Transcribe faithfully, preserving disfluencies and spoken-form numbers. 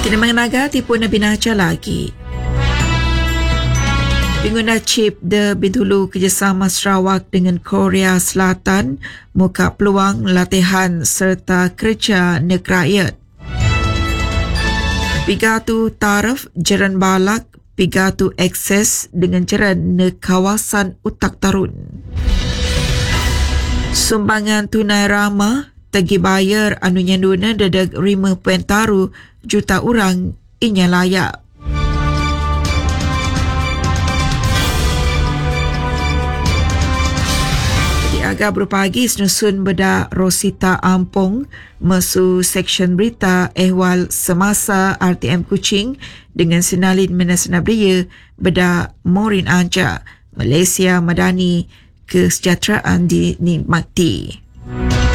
Kini mengenaga tipu na binaca lagi. Pengguna chip de Bintulu kerjasama Sarawak dengan Korea Selatan muka peluang latihan serta kerja negara rakyat. Pigatu taraf jaran balak, pigatu akses dengan jaran ne kawasan Utak Tarun. Sumbangan tunai ramah tagi bayar anu nyanduna dadag lima poin taru juta orang inya layak. Agak berpagi senusun beda Rosita Ampong mesu seksyen berita ehwal semasa R T M Kuching dengan sinalin menasana beria beda Morin Anja Malaysia Madani kesejahteraan dinikmati.